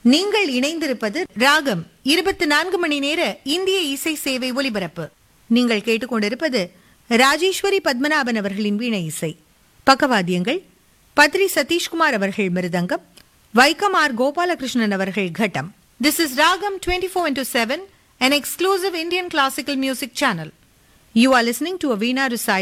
நீங்கள் இணைந்திருப்பது ராகம் 24 மணி நேர இந்திய இசை சேவை ஒலிபரப்பு. நீங்கள் கேட்டுக்கொண்டிருப்பது ராஜேஸ்வரி பத்மநாபன் அவர்களின் வீணை இசை. பக்கவாத்தியங்கள் பத்ரி சதீஷ்குமார் அவர்கள் மிருதங்கம், வைக்கம் ஆர் கோபாலகிருஷ்ணன் அவர்கள் கட்டம். This is Ragam 24/7, an exclusive Indian classical music channel. You are listening to a Veena recital